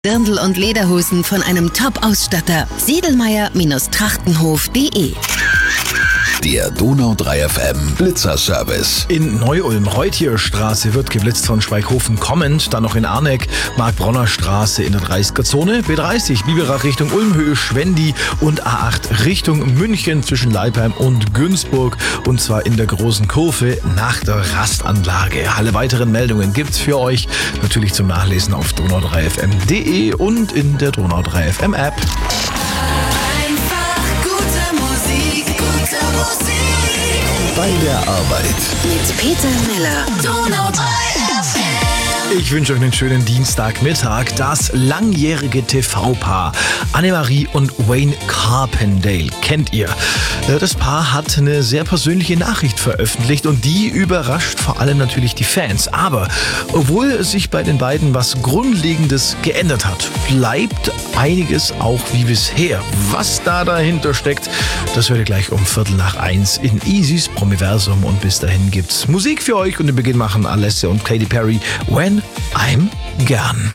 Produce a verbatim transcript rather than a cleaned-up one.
Dirndl und Lederhosen von einem Top-Ausstatter. Siedelmeier-Trachtenhof punkt de. Der Donau drei F M Blitzerservice. In Neu-Ulm-Reutierstraße wird geblitzt von Schweighofen kommend, dann noch in Arneck, Mark-Bronner-Straße in der dreißiger-Zone, B dreißig Biberach Richtung Ulmhöhe, Schwendi und A acht Richtung München zwischen Leipheim und Günzburg, und zwar in der großen Kurve nach der Rastanlage. Alle weiteren Meldungen gibt's für euch natürlich zum Nachlesen auf donau drei f m punkt de und in der Donau drei F M App. Bei der Arbeit. Mit Peter Miller. Donau drei F M. Ich wünsche euch einen schönen Dienstagmittag. Das langjährige T V-Paar Annemarie und Wayne Carpendale kennt ihr. Das Paar hat eine sehr persönliche Nachricht veröffentlicht und die überrascht vor allem natürlich die Fans. Aber obwohl sich bei den beiden was Grundlegendes geändert hat, bleibt einiges auch wie bisher. Was da dahinter steckt, das hört ihr gleich um Viertel nach eins in Easys Promiversum, und bis dahin gibt's Musik für euch und den Beginn machen Alessia und Katy Perry, When I'm Gone.